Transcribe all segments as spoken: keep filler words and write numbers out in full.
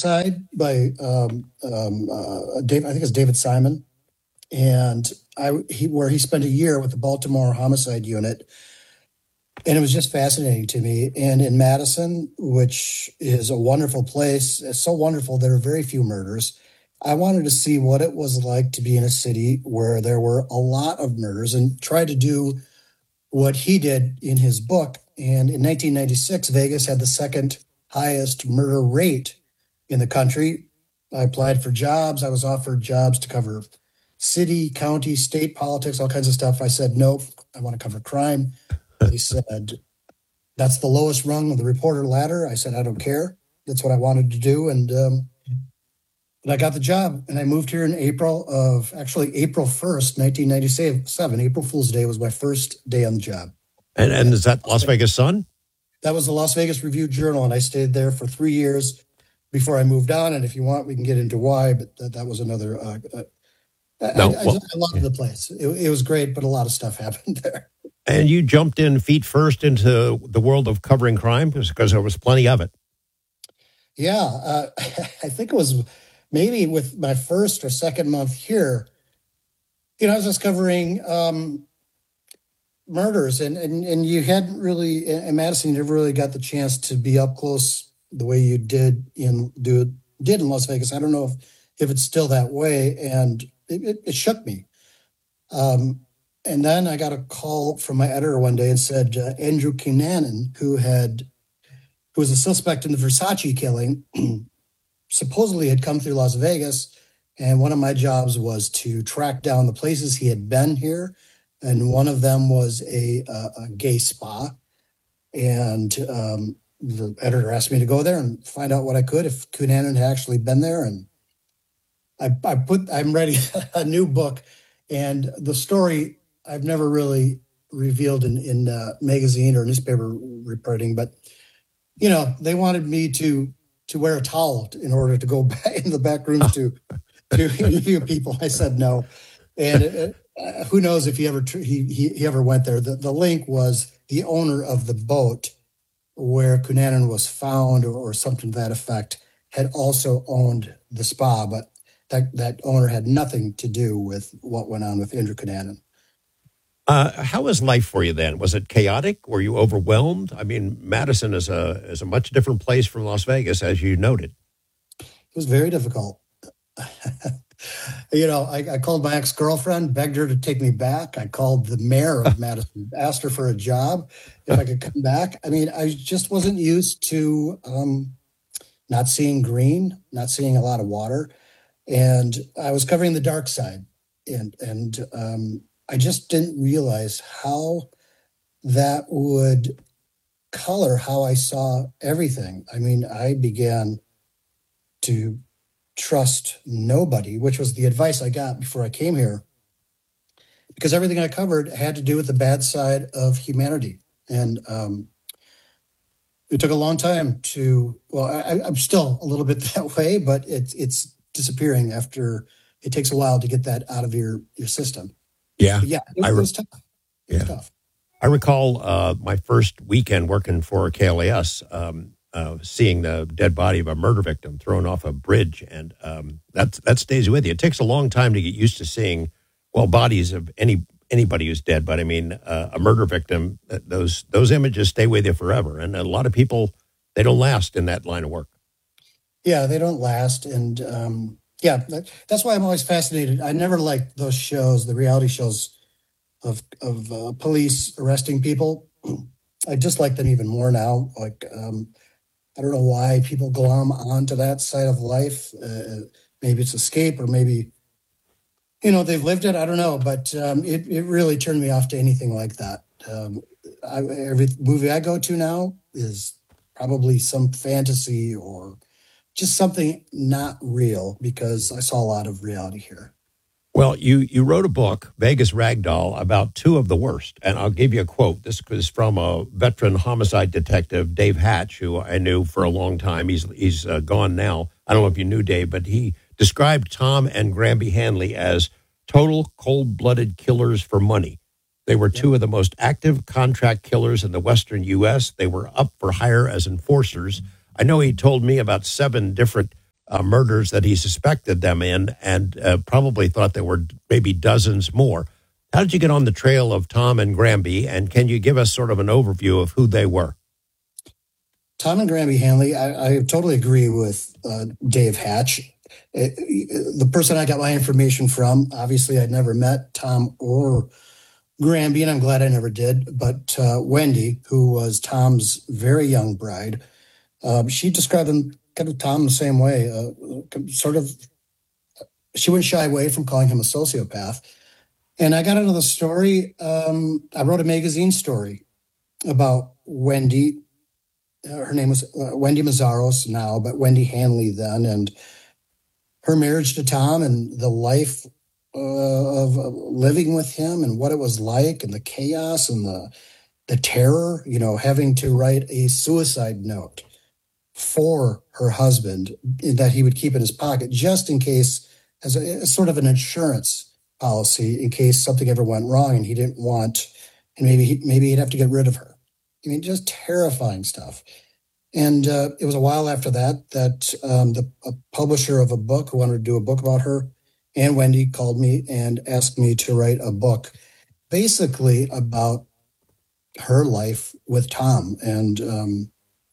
Suicide by um, um, uh, Dave. I think it's David Simon, and I he where he spent a year with the Baltimore Homicide Unit, and it was just fascinating to me. And in Madison, which is a wonderful place, it's so wonderful there are very few murders. I wanted to see what it was like to be in a city where there were a lot of murders, and try to do what he did in his book. And in nineteen ninety-six, Vegas had the second highest murder rate in the country. I applied for jobs. I was offered jobs to cover city, county, state politics, all kinds of stuff. I said, nope, I want to cover crime. They said, that's the lowest rung of the reporter ladder. I said, I don't care. That's what I wanted to do. And, um, and I got the job, and I moved here in April of, actually April first, nineteen ninety-seven. April Fool's Day was my first day on the job. And, and is that Las Vegas Sun? That was the Las Vegas Review-Journal, and I stayed there for three years before I moved on. And if you want, we can get into why, but that, that was another. Uh, uh, no, I, I, well, I loved the place. It, it was great, but a lot of stuff happened there. And you jumped in feet first into the world of covering crime because there was plenty of it. Yeah, uh, I think it was maybe with my first or second month here. You know, I was just covering um, murders, and, and and you hadn't really in Madison. You never really got the chance to be up close the way you did in do did in Las Vegas. I don't know if, if it's still that way, and it, it, it shook me. Um, and then I got a call from my editor one day and said uh, Andrew Cunanan, who had who was a suspect in the Versace killing, supposedly had come through Las Vegas, and one of my jobs was to track down the places he had been here, and one of them was a, a, a gay spa, and um, the editor asked me to go there and find out what I could if Cunanan had actually been there, and I, I put I'm ready a new book, and the story I've never really revealed in in uh, magazine or newspaper reporting, but you know they wanted me to to wear a towel in order to go back in the back rooms to to interview people. I said no, and it, uh, who knows if he ever he, he he ever went there. The the link was the owner of the boat where Cunanan was found, or, or something to that effect, had also owned the spa, but that that owner had nothing to do with what went on with Andrew Cunanan. Uh, how was life for you then? Was it chaotic? Were you overwhelmed? I mean, Madison is a is a much different place from Las Vegas, as you noted. It was very difficult. you know, I, I called my ex-girlfriend, begged her to take me back. I called the mayor of Madison, asked her for a job, if I could come back. I mean, I just wasn't used to um, not seeing green, not seeing a lot of water. And I was covering the dark side. And, and um, I just didn't realize how that would color how I saw everything. I mean, I began to trust nobody, which was the advice I got before I came here, because everything I covered had to do with the bad side of humanity. And um, it took a long time to, well, I, I'm still a little bit that way, but it's it's disappearing after, it takes a while to get that out of your, your system. Yeah. But yeah, it, I it re- was tough. It yeah. was tough. I recall uh, my first weekend working for K L A S, um, uh, seeing the dead body of a murder victim thrown off a bridge, and um, that that stays with you. It takes a long time to get used to seeing, well, bodies of any anybody who's dead, but I mean, uh, a murder victim. Those those images stay with you forever, and a lot of people, they don't last in that line of work. Yeah, they don't last, and um, yeah, that, that's why I'm always fascinated. I never liked those shows, the reality shows of of uh, police arresting people. I dislike them even more now. Like, um, I don't know why people glom onto that side of life. Uh, maybe it's escape, or maybe, you know, they've lived it. I don't know, but um, it it really turned me off to anything like that. Um, I, every movie I go to now is probably some fantasy or just something not real, because I saw a lot of reality here. Well, you, you wrote a book, Vegas Ragdoll, about two of the worst. And I'll give you a quote. This is from a veteran homicide detective, Dave Hatch, who I knew for a long time. He's he's uh, gone now. I don't know if you knew Dave, but he described Tom and Granby Hanley as total cold-blooded killers for money. They were two of the most active contract killers in the Western U S. They were up for hire as enforcers. I know he told me about seven different uh, murders that he suspected them in, and uh, probably thought there were maybe dozens more. How did you get on the trail of Tom and Granby, and can you give us sort of an overview of who they were? Tom and Granby Hanley, I, I totally agree with uh, Dave Hatch. It, the person I got my information from, obviously I'd never met Tom or Granby, and I'm glad I never did, but uh, Wendy, who was Tom's very young bride, uh, she described him, kind of Tom the same way, uh, sort of, she wouldn't shy away from calling him a sociopath. And I got into the story, um, I wrote a magazine story about Wendy. Uh, her name was uh, Wendy Mazzaros now, but Wendy Hanley then, and her marriage to Tom and the life uh, of uh, living with him and what it was like and the chaos and the the terror, you know, having to write a suicide note for her husband that he would keep in his pocket just in case, as a as sort of an insurance policy in case something ever went wrong and he didn't want, and maybe he, maybe he'd have to get rid of her. I mean, just terrifying stuff. And uh, it was a while after that that um, the a publisher of a book who wanted to do a book about her and Wendy called me and asked me to write a book basically about her life with Tom. And, um,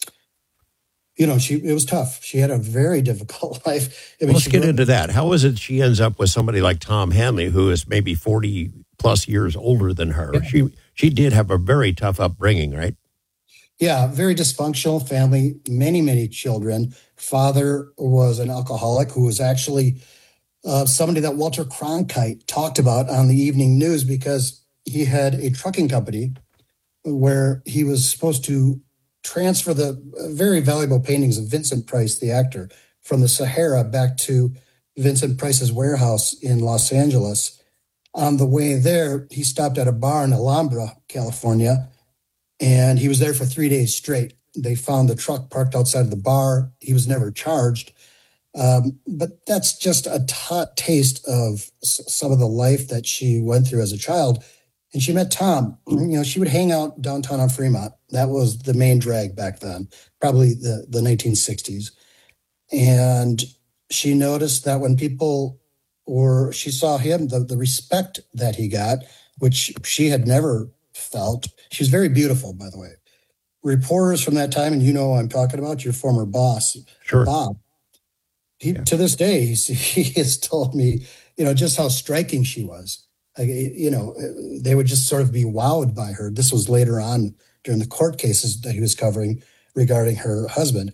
you know, she it was tough. She had a very difficult life. I mean, Well, let's she get grew- into that. How is it she ends up with somebody like Tom Hanley, who is maybe forty plus years older than her? Yeah. She she did have a very tough upbringing, right? Yeah, very dysfunctional family, many, many children. Father was an alcoholic who was actually uh, somebody that Walter Cronkite talked about on the evening news because he had a trucking company where he was supposed to transfer the very valuable paintings of Vincent Price, the actor, from the Sahara back to Vincent Price's warehouse in Los Angeles. On the way there, he stopped at a bar in Alhambra, California, and he was there for three days straight. They found the truck parked outside of the bar. He was never charged. Um, but that's just a t- taste of s- some of the life that she went through as a child. And she met Tom. You know, she would hang out downtown on Fremont. That was the main drag back then, probably the, the nineteen sixties. And she noticed that when people were, she saw him, the, the respect that he got, which she had never felt. She was very beautiful, by the way. Reporters from that time, and you know who I'm talking about, your former boss, Sure. Bob. He, Yeah. To this day, he's, he has told me, you know, just how striking she was. Like, you know, they would just sort of be wowed by her. This was later on during the court cases that he was covering regarding her husband.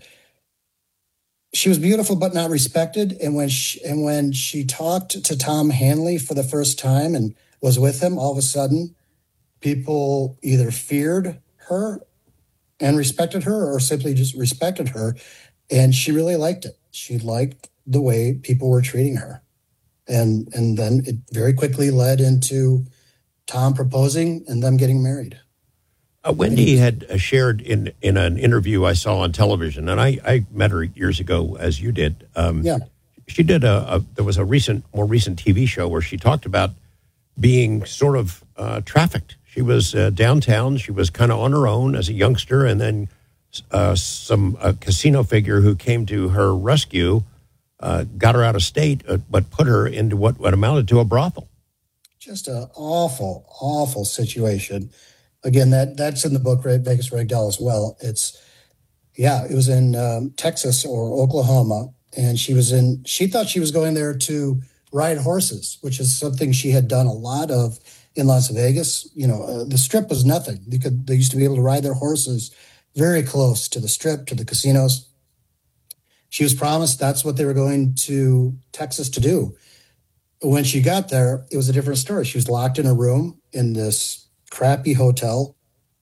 She was beautiful but not respected. And when she, and when she talked to Tom Hanley for the first time and was with him, all of a sudden, people either feared her and respected her or simply just respected her. And she really liked it. She liked the way people were treating her. And and then it very quickly led into Tom proposing and them getting married. Uh, Wendy had uh, shared in, in an interview I saw on television, and I, I met her years ago, as you did. Um, Yeah. She did a, a, there was a recent, more recent T V show where she talked about being sort of uh, trafficked. She was uh, downtown. She was kind of on her own as a youngster, and then uh, some a casino figure who came to her rescue uh, got her out of state, uh, but put her into what, what amounted to a brothel. Just an awful, awful situation. Again, that that's in the book, right? Vegas Ragdoll as well. It's, yeah, it was in um, Texas or Oklahoma. And she was in, she thought she was going there to ride horses, which is something she had done a lot of in Las Vegas. You know, uh, the strip was nothing. They could, they used to be able to ride their horses very close to the strip, to the casinos. She was promised that's what they were going to Texas to do. When she got there, it was a different story. She was locked in a room in this crappy hotel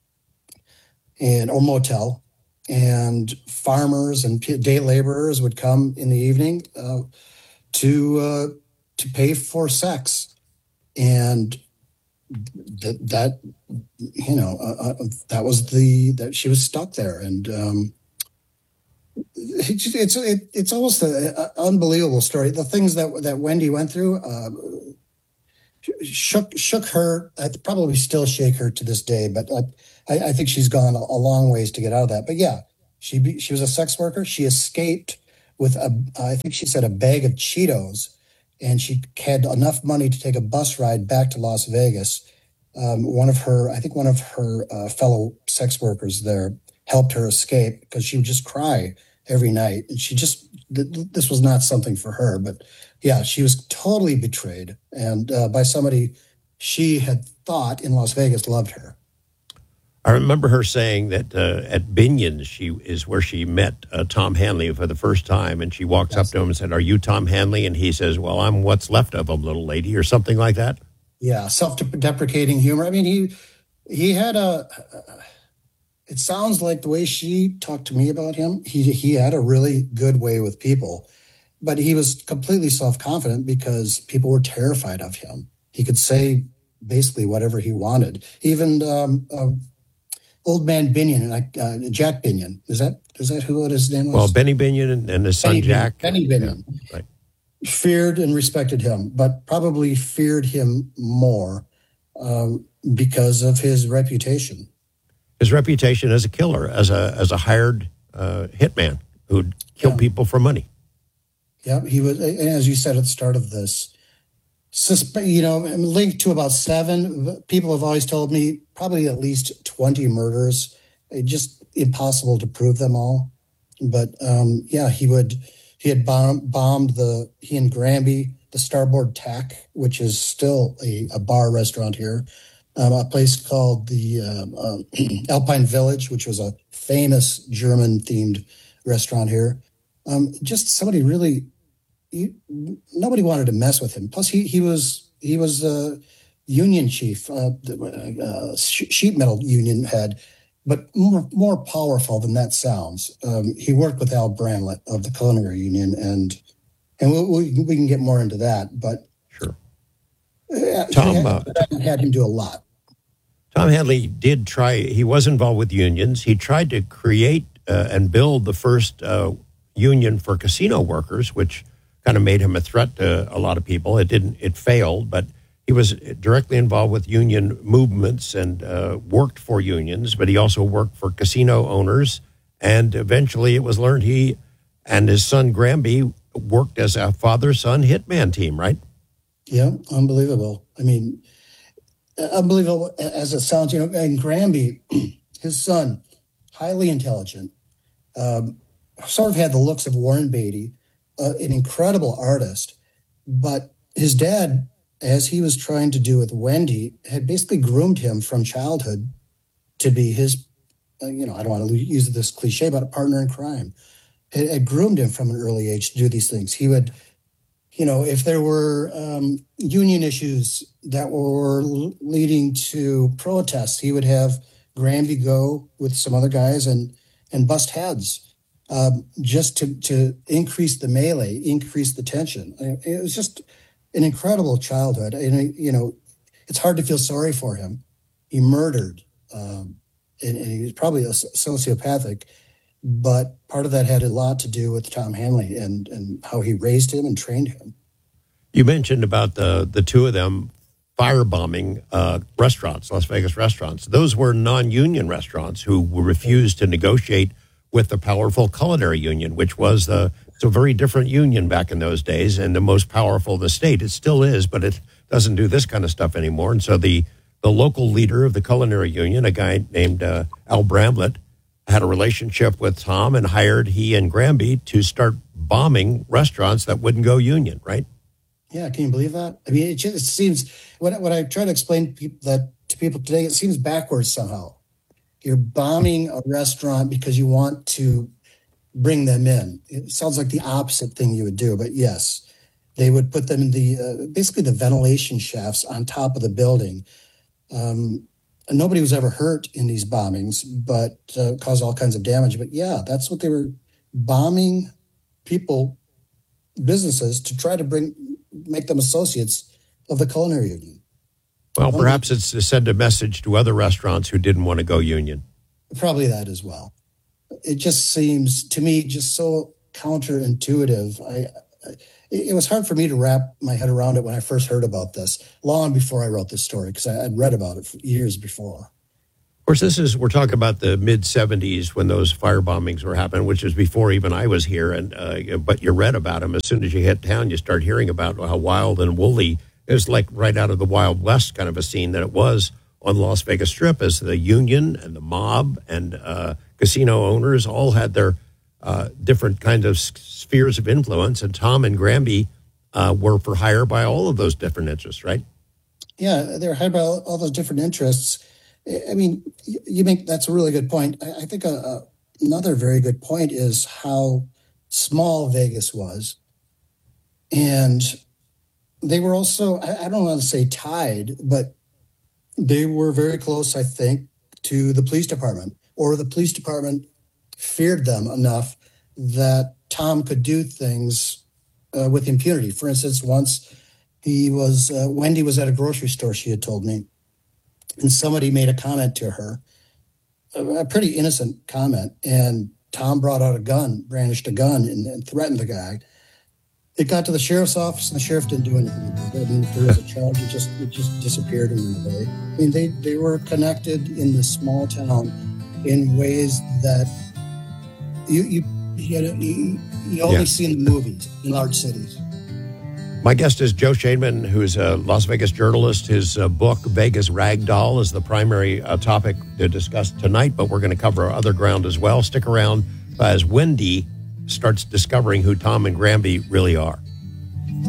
and or motel, and farmers and day laborers would come in the evening uh, to uh, to pay for sex, and that that you know uh, uh, that was the that she was stuck there, and um, it's it's it, it's almost an unbelievable story. The things that that Wendy went through. Uh, shook shook her. I probably still shake her to this day, but I, I think she's gone a, a long ways to get out of that. But yeah, she be, she was a sex worker. She escaped with a, I think she said a bag of Cheetos, and she had enough money to take a bus ride back to Las Vegas. Um, one of her, I think one of her uh, fellow sex workers there helped her escape because she would just cry every night. And she just, th- this was not something for her. But yeah, she was totally betrayed and uh, by somebody she had thought in Las Vegas loved her. I remember her saying that uh, at Binion's, she is where she met uh, Tom Hanley for the first time, and she walks yes. up to him and said, "Are you Tom Hanley?" And he says, "Well, I'm what's left of him, little lady," or something like that. Yeah, self-deprecating humor. I mean, he he had a. It sounds like the way she talked to me about him, he he had a really good way with people, but he was completely self-confident because people were terrified of him. He could say basically whatever he wanted. Even um, uh, Old Man Binion, like uh, Jack Binion, is that is that who his name was? Well, Benny Binion and, and his son Benny Jack. Benny Binion, yeah, right. Feared and respected him, but probably feared him more um, because of his reputation. His reputation as a killer, as a as a hired uh, hitman who'd kill yeah. people for money. Yeah, he was, as you said at the start of this. Suspe- you know, linked to about seven. People have always told me probably at least twenty murders. It's just impossible to prove them all. But um, yeah, he would. He had bomb, bombed the he and Granby the Starboard Tack, which is still a, a bar restaurant here. Um, a place called the uh, uh, Alpine Village, which was a famous German-themed restaurant here. Um, just somebody really. He, nobody wanted to mess with him. Plus, he he was he was a union chief, uh, uh, sheet metal union head, but more more powerful than that sounds. Um, he worked with Al Bramlett of the Culinary Union, and and we, we, we can get more into that. But sure, uh, Tom had, uh, had him do a lot. Tom Hanley did try. He was involved with unions. He tried to create uh, and build the first uh, union for casino workers, which kind of made him a threat to a lot of people. It didn't, it failed, but he was directly involved with union movements and uh, worked for unions, but he also worked for casino owners. And eventually it was learned he and his son Granby worked as a father-son hitman team, right? Yeah, unbelievable. I mean, unbelievable as it sounds, you know, and Granby, his son, highly intelligent, um, sort of had the looks of Warren Beatty, Uh, an incredible artist, but his dad, as he was trying to do with Wendy, had basically groomed him from childhood to be his, uh, you know, I don't want to use this cliche, but a partner in crime. It had groomed him from an early age to do these things. He would, you know, if there were um, union issues that were leading to protests, he would have Granby go with some other guys and and bust heads. Um, just to, to increase the melee, increase the tension. It was just an incredible childhood. And, you know, it's hard to feel sorry for him. He murdered, um, and, and he was probably a sociopathic, but part of that had a lot to do with Tom Hanley and, and how he raised him and trained him. You mentioned about the, the two of them firebombing uh, restaurants, Las Vegas restaurants. Those were non-union restaurants who refused to negotiate with the powerful Culinary Union, which was the it's a very different union back in those days and the most powerful in the state. It still is, but it doesn't do this kind of stuff anymore. And so the, the local leader of the Culinary Union, a guy named uh, Al Bramlett, had a relationship with Tom and hired he and Granby to start bombing restaurants that wouldn't go union, right? Yeah, can you believe that? I mean, it just it seems, when, when I try to explain people that to people today, it seems backwards somehow. You're bombing a restaurant because you want to bring them in. It sounds like the opposite thing you would do, but yes, they would put them in the, uh, basically the ventilation shafts on top of the building. Um, and nobody was ever hurt in these bombings, but uh, caused all kinds of damage. But yeah, that's what they were bombing people, businesses to try to bring, make them associates of the Culinary Union. Well, perhaps it's to send a message to other restaurants who didn't want to go union. Probably that as well. It just seems to me just so counterintuitive. I, I, it was hard for me to wrap my head around it when I first heard about this, long before I wrote this story, because I'd read about it for years before. Of course, this is, we're talking about the mid seventies when those fire bombings were happening, which was before even I was here. And uh, But you read about them. As soon as you hit town, you start hearing about how wild and woolly. It was like right out of the Wild West kind of a scene that it was on Las Vegas Strip, as the union and the mob and uh, casino owners all had their uh, different kinds of spheres of influence. And Tom and Granby uh, were for hire by all of those different interests, right? Yeah, they're hired by all, all those different interests. I mean, you make that's a really good point. I, I think a, a, another very good point is how small Vegas was, and they were also, I, I don't want to say tied, but they were very close, I think, to the police department, or the police department feared them enough that Tom could do things uh, with impunity. For instance, once he was, uh, Wendy was at a grocery store, she had told me, and somebody made a comment to her, a pretty innocent comment, and Tom brought out a gun, brandished a gun, and, and threatened the guy. It got to the sheriff's office, and the sheriff didn't do anything. I mean, if there was a charge, it just it just disappeared and went away. I mean, they, they were connected in this small town in ways that you you you, know, you, you only Yeah. see in the movies in large cities. My guest is Joe Shademan, who is a Las Vegas journalist. His uh, book, Vegas Ragdoll, is the primary uh, topic to discuss tonight, but we're going to cover other ground as well. Stick around as Wendy starts discovering who Tom and Granby really are.